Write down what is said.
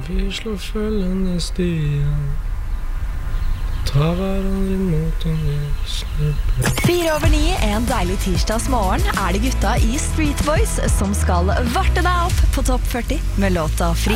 Vi slår følgende stien. Ta hverandre imot om vi snubler. 8:04, en deilig tirsdagsmorgen er det gutta i Street Boys som skal varte deg opp på topp 40 med låta Fri.